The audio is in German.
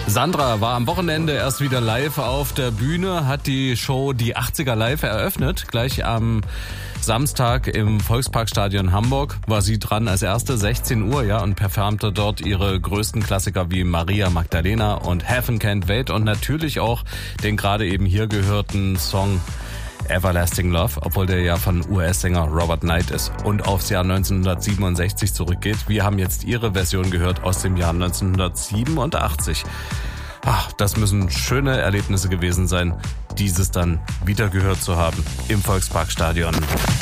Sandra war am Wochenende erst wieder live auf der Bühne, hat die Show Die 80er live eröffnet. Gleich am Samstag im Volksparkstadion Hamburg war sie dran als erste, 16 Uhr, ja, und performte dort ihre größten Klassiker wie Maria Magdalena und Heaven Can't Wait und natürlich auch den gerade eben hier gehörten Song Everlasting Love, obwohl der ja von US-Sänger Robert Knight ist und aufs Jahr 1967 zurückgeht. Wir haben jetzt ihre Version gehört aus dem Jahr 1987. Ach, das müssen schöne Erlebnisse gewesen sein, dieses dann wieder gehört zu haben im Volksparkstadion.